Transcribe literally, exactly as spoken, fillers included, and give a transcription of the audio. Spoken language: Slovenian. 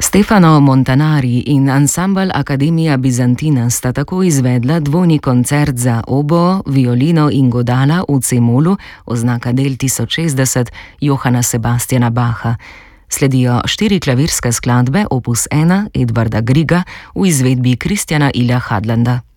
Stefano Montanari in ansambel Academia Bizantina sta tako izvedla dvojni koncert za oboe, violino in godala v C-molu, oznaka del tisoč šestdeset Johana Sebastiana Bacha. Sledijo štiri klavirske skladbe opus ena Edvarda Grieга v izvedbi Kristjana Ilja Hadlanda.